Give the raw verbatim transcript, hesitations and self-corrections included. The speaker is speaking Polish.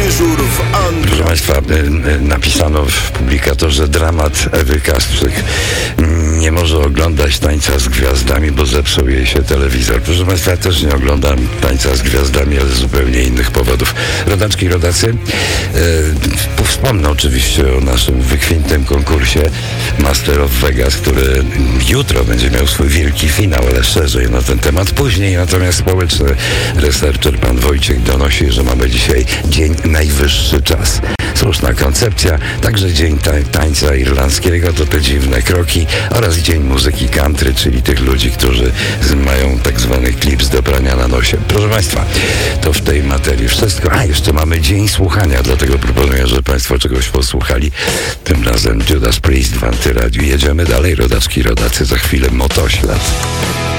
Dyżur w Anglii. Proszę Państwa, napisano w publikatorze dramat Ewy Kastrzyk. Nie może oglądać Tańca z Gwiazdami, bo zepsuł jej się telewizor. Proszę Państwa, ja też nie oglądam Tańca z Gwiazdami, ale z zupełnie innych powodów. Rodaczki i rodacy, e, wspomnę oczywiście o naszym wykwintnym konkursie Master of Vegas, który jutro będzie miał swój wielki finał, ale szerzej na ten temat później. Natomiast społeczny researcher pan Wojciech donosi, że mamy dzisiaj dzień najwyższy czas. Słuszna koncepcja, także dzień tańca irlandzkiego, to te dziwne kroki, oraz dzień muzyki country, czyli tych ludzi, którzy mają tak zwany klips do prania na nosie. Proszę Państwa, to w tej materii wszystko. A, jeszcze mamy dzień słuchania, dlatego proponuję, żeby Państwo czegoś posłuchali. Tym razem Judas Priest w Antyradiu. Jedziemy dalej, rodaczki, rodacy, za chwilę Motoślad.